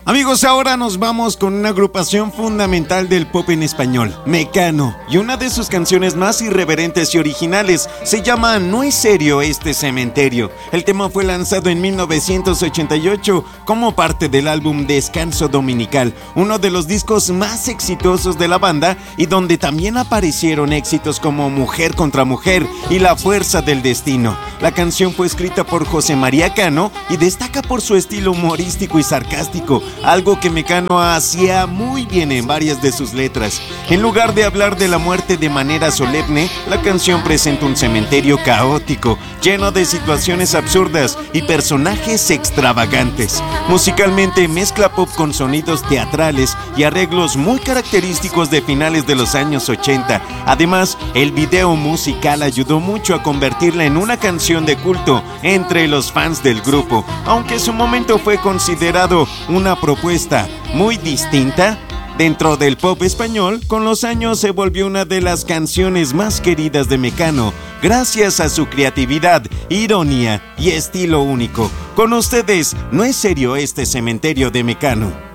Amigos, ahora nos vamos con una agrupación fundamental del pop en español, Mecano, y una de sus canciones más irreverentes y originales se llama No es serio este cementerio. El tema fue lanzado en 1988 como parte del álbum Descanso Dominical, uno de los discos más exitosos de la banda y donde también aparecieron éxitos como Mujer contra Mujer y La Fuerza del Destino. La canción fue escrita por José María Cano y destaca por su estilo humorístico y sarcástico, algo que Mecano hacía muy bien en varias de sus letras. En lugar de hablar de la muerte de manera solemne, la canción presenta un cementerio caótico, lleno de situaciones absurdas y personajes extravagantes. Musicalmente mezcla pop con sonidos teatrales y arreglos muy característicos de finales de los años 80. Además, el video musical ayudó mucho a convertirla en una canción de culto entre los fans del grupo, aunque en su momento fue considerado una propuesta muy distinta dentro del pop español. Con los años se volvió una de las canciones más queridas de Mecano, gracias a su creatividad, ironía y estilo único. Con ustedes, No es serio este cementerio de Mecano.